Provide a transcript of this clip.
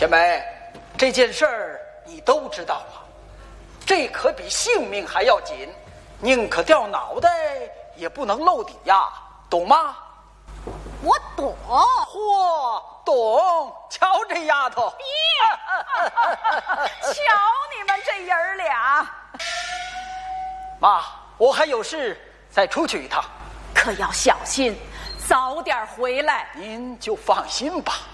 天梅，这件事儿你都知道了，这可比性命还要紧，宁可掉脑袋也不能露底呀，懂吗？ 我懂。 嚯，懂！瞧这丫头， 瞧你们这爷儿俩。 妈，我还有事，再出去一趟， 可要小心，早点回来。 您就放心吧。